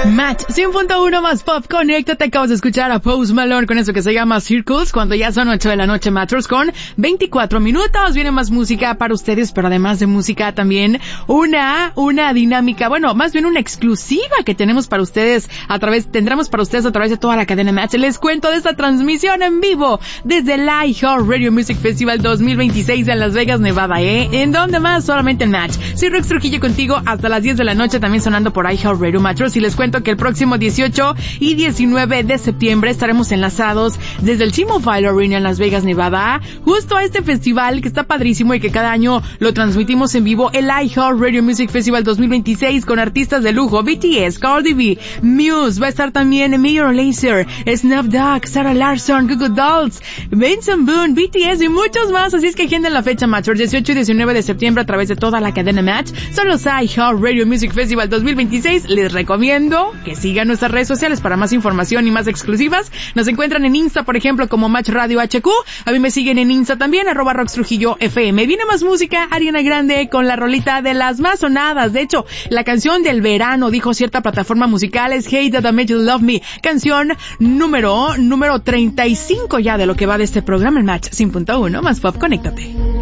Match 100.1 más pop, conéctate. Acabas de escuchar a Post Malone con eso que se llama Circles, cuando ya son 8 de la noche, Matros, con 24 minutos. Viene más música para ustedes, pero además de música también una dinámica, bueno, más bien una exclusiva que tenemos para ustedes tendremos para ustedes a través de toda la cadena Match. Les cuento de esta transmisión en vivo desde el iHeartRadio Music Festival 2026 en Las Vegas, Nevada, ¿En dónde más? Solamente en Match. Soy Rox Trujillo contigo hasta las 10 de la noche, también sonando por iHeartRadio Matros, y les cuento que el próximo 18 y 19 de septiembre estaremos enlazados desde el T-Mobile Arena en Las Vegas, Nevada, justo a este festival que está padrísimo y que cada año lo transmitimos en vivo, el iHeartRadio Music Festival 2026, con artistas de lujo, BTS, Cardi B, Muse, va a estar también Major Lazer, Snoop Dogg, Sarah Larsson, Goo Goo Dolls, Benson Boone, BTS y muchos más, así es que agenden la fecha, Match, 18 y 19 de septiembre a través de toda la cadena Match. Son los iHeartRadio Music Festival 2026, les recomiendo que sigan nuestras redes sociales para más información y más exclusivas. Nos encuentran en Insta, por ejemplo, como Match Radio HQ. A mí me siguen en Insta también, @RoxTrujilloFM. Viene más música, Ariana Grande con la rolita de las más sonadas. De hecho, la canción del verano, dijo cierta plataforma musical, es Hate That I Made You Love Me. Canción número 35 ya de lo que va de este programa, el Match 100.1 más pop. Conéctate.